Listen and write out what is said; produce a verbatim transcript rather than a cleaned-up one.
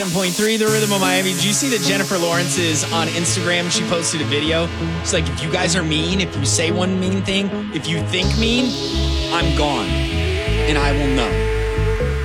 Point three, the Rhythm of Miami. Did you see that Jennifer Lawrence is on Instagram? She posted a video. She's like, if you guys are mean, if you say one mean thing, if you think mean, I'm gone. And I will know.